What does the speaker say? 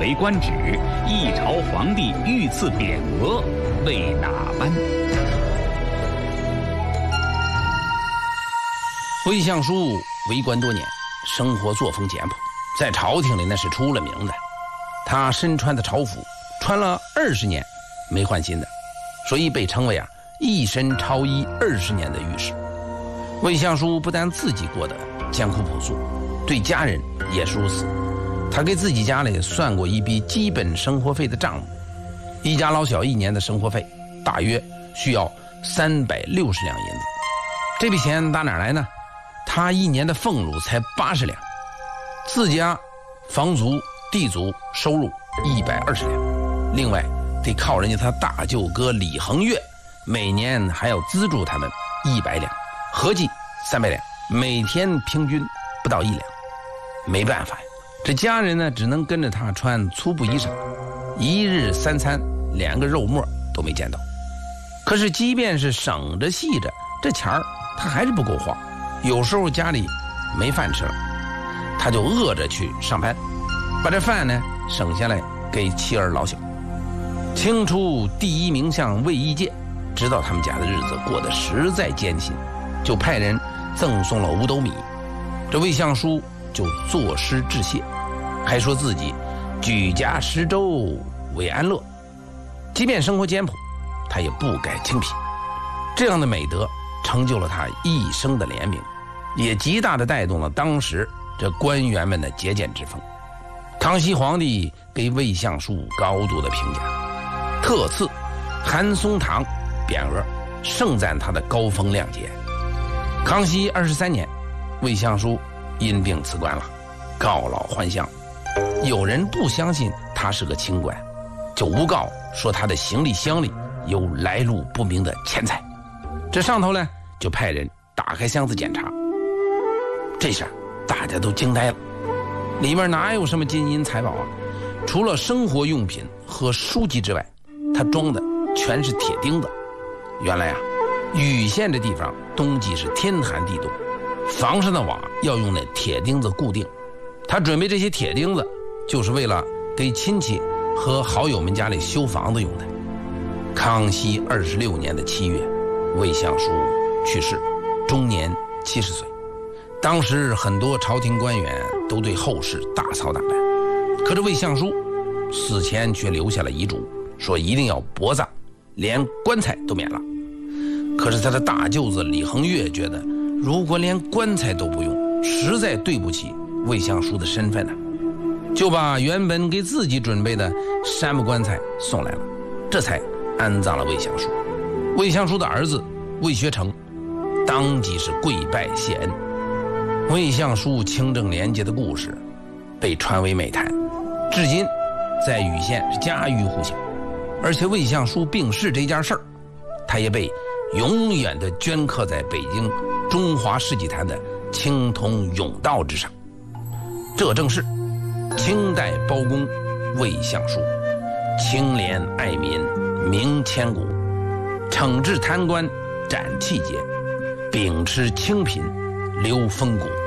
为官职，一朝皇帝御赐匾额，为哪般？ 魏相书为官多年，生活作风简朴，在朝廷里那是出了名的。他身穿的朝服穿了20年没换新的，所以被称为一身朝衣20年的御史。魏相书不但自己过得艰苦朴素，对家人也是如此。他给自己家里算过一笔基本生活费的账目，一家老小1年的生活费大约需要360两银子。这笔钱打哪来呢？他1年的俸禄才80两，自家房租地租收入120两，另外得靠人家他大舅哥李恒岳每年还要资助他们100两，合计300两，每天平均不到1两。没办法呀，这家人呢只能跟着他穿粗布衣裳，1日3餐连个肉沫都没见到。可是即便是省着细着，这钱儿他还是不够花。有时候家里没饭吃了，他就饿着去上班，把这饭呢省下来给妻儿老小。清初第1名相魏一介知道他们家的日子过得实在艰辛，就派人赠送了5斗米。这魏相书就作诗致谢，还说自己举家10粥为安乐，即便生活艰朴，他也不改清贫。这样的美德成就了他一生的廉明，也极大地带动了当时这官员们的节俭之风。康熙皇帝给魏相书高度的评价，特赐韩松堂匾额，盛赞他的高风亮节。康熙23年，魏相书因病辞官了，告老还乡。有人不相信他是个清官，就诬告说他的行李箱里有来路不明的钱财。这上头呢就派人打开箱子检查，这下大家都惊呆了，里面哪有什么金银财宝啊？除了生活用品和书籍之外，他装的全是铁钉子。原来禹县这地方冬季是天寒地冻，房上的瓦要用那铁钉子固定。他准备这些铁钉子就是为了给亲戚和好友们家里修房子用的。康熙26年的7月，魏相书去世，终年70岁。当时很多朝廷官员都对后事大操大办，可是魏相书死前却留下了遗嘱，说一定要薄葬，连棺材都免了。可是他的大舅子李恒岳觉得，如果连棺材都不用，实在对不起魏相书的身份呢，就把原本给自己准备的杉木棺材送来了，这才安葬了魏相书。魏相书的儿子魏学成当即是跪拜谢恩。魏相书清正廉洁的故事被传为美谈，至今在禹县是家喻户晓。而且魏相书病逝这件事儿，他也被永远的镌刻在北京中华世纪坛的青铜甬道之上。这正是清代包公魏相书，清廉爱民名千古，惩治贪官斩气节，秉持清贫留风骨。